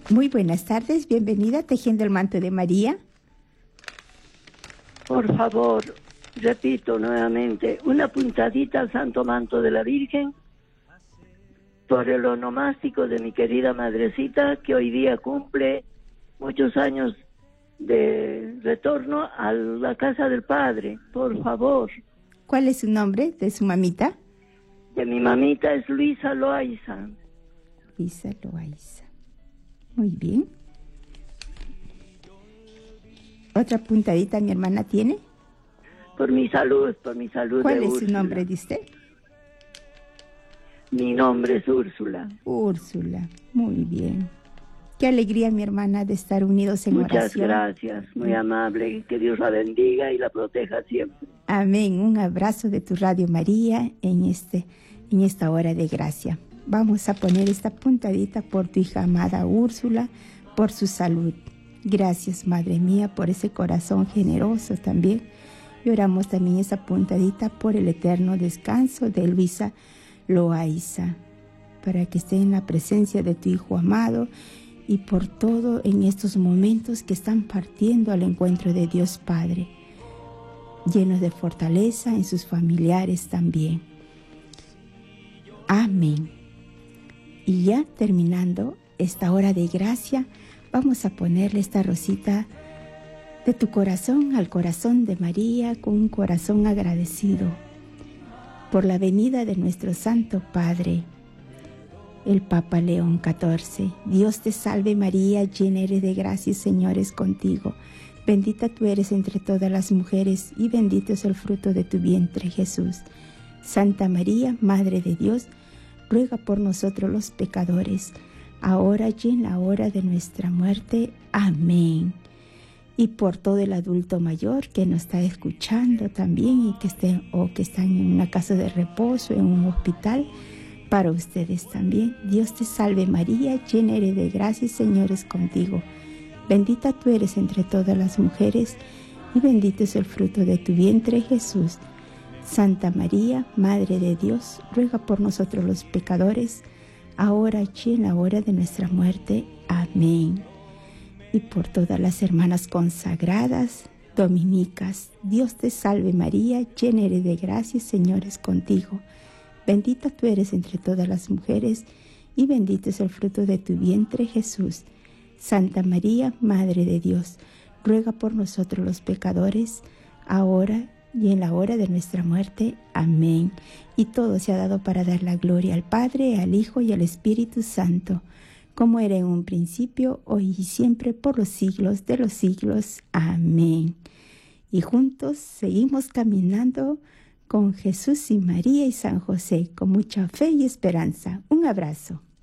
Muy buenas tardes, bienvenida a Tejiendo el Manto de María. Por favor, repito nuevamente, una puntadita al Santo Manto de la Virgen por el onomástico de mi querida madrecita, que hoy día cumple muchos años de retorno a la casa del Padre, por favor. ¿Cuál es su nombre de su mamita? De mi mamita es Luisa Loaiza. Luisa Loaiza. Muy bien. ¿Otra puntadita mi hermana tiene? Por mi salud. ¿Cuál de es su Úrsula. nombre de usted? Mi nombre es Úrsula. Úrsula, muy bien. Qué alegría, mi hermana, de estar unidos en Muchas oración. gracias, muy amable, que Dios la bendiga y la proteja siempre. Amén. Un abrazo de tu Radio María en esta hora de gracia. Vamos a poner esta puntadita por tu hija amada Úrsula, por su salud. Gracias, Madre mía, por ese corazón generoso también. Y oramos también esa puntadita por el eterno descanso de Luisa Loaiza, para que esté en la presencia de tu Hijo amado y por todo en estos momentos que están partiendo al encuentro de Dios Padre, llenos de fortaleza en sus familiares también. Amén. Y ya terminando esta hora de gracia, vamos a ponerle esta rosita de tu corazón al corazón de María con un corazón agradecido por la venida de nuestro Santo Padre, el Papa León XIV. Dios te salve María, llena eres de gracia, el Señor es contigo. Bendita tú eres entre todas las mujeres y bendito es el fruto de tu vientre, Jesús. Santa María, Madre de Dios, ruega por nosotros los pecadores, ahora y en la hora de nuestra muerte. Amén. Y por todo el adulto mayor que nos está escuchando también y que están en una casa de reposo, en un hospital, para ustedes también. Dios te salve María, llena eres de gracia, el Señor es contigo. Bendita tú eres entre todas las mujeres y bendito es el fruto de tu vientre, Jesús. Santa María, Madre de Dios, ruega por nosotros los pecadores, ahora y en la hora de nuestra muerte. Amén. Y por todas las hermanas consagradas, dominicas, Dios te salve María, llena eres de gracia, el Señor es contigo. Bendita tú eres entre todas las mujeres y bendito es el fruto de tu vientre, Jesús. Santa María, Madre de Dios, ruega por nosotros los pecadores, ahora y en la hora de nuestra muerte. Amén. Y todo se ha dado para dar la gloria al Padre, al Hijo y al Espíritu Santo, como era en un principio, hoy y siempre, por los siglos de los siglos. Amén. Y juntos seguimos caminando con Jesús y María y San José, con mucha fe y esperanza. Un abrazo.